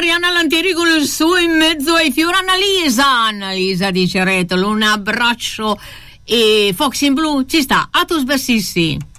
Arianna Lantieri con il suo In mezzo ai fiori. Annalisa dice Retolo, un abbraccio, e Fox in Blu ci sta a tu sbassissi.